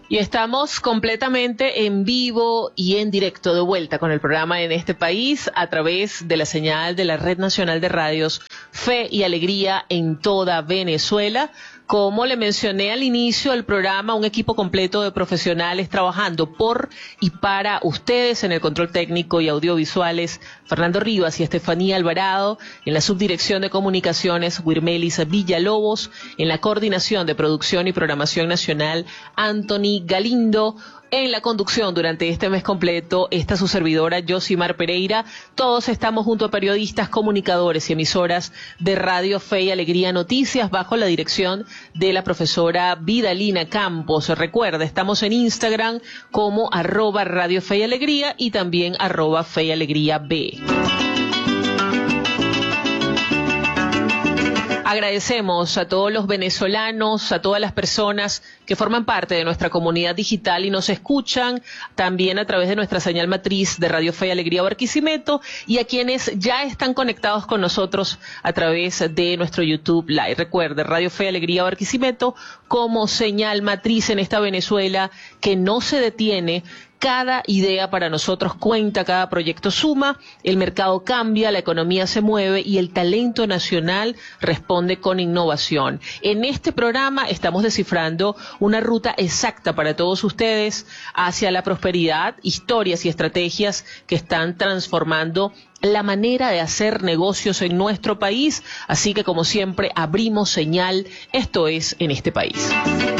Y estamos completamente en vivo y en directo de vuelta con el programa En este País a través de la señal de la Red Nacional de Radios Fe y Alegría en toda Venezuela. Como le mencioné al inicio del programa, un equipo completo de profesionales trabajando por y para ustedes en el control técnico y audiovisuales, Fernando Rivas y Estefanía Alvarado, en la subdirección de comunicaciones, Wirmelis Villalobos, en la coordinación de producción y programación nacional, Anthony Galindo, en la conducción durante este mes completo, esta su servidora, Yosimar Pereira. Todos estamos junto a periodistas, comunicadores y emisoras de Radio Fe y Alegría Noticias bajo la dirección de la profesora Vidalina Campos. Recuerda, estamos en Instagram como @Radio Fe y Alegría y también @Fe y Alegría B. Agradecemos a todos los venezolanos, a todas las personas que forman parte de nuestra comunidad digital y nos escuchan también a través de nuestra señal matriz de Radio Fe y Alegría Barquisimeto y a quienes ya están conectados con nosotros a través de nuestro YouTube Live. Recuerde, Radio Fe y Alegría Barquisimeto como señal matriz en esta Venezuela que no se detiene. Cada idea para nosotros cuenta, cada proyecto suma, el mercado cambia, la economía se mueve y el talento nacional responde con innovación. En este programa estamos descifrando una ruta exacta para todos ustedes hacia la prosperidad, historias y estrategias que están transformando la manera de hacer negocios en nuestro país. Así que, como siempre, abrimos señal. Esto es En este País.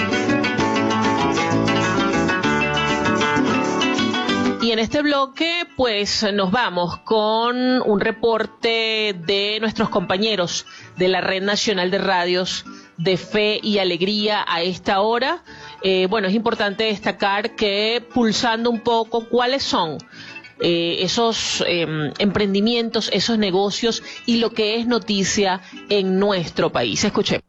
Y en este bloque, pues nos vamos con un reporte de nuestros compañeros de la Red Nacional de Radios de Fe y Alegría a esta hora. Es importante destacar que pulsando un poco cuáles son esos emprendimientos, esos negocios y lo que es noticia en nuestro país. Escuchemos.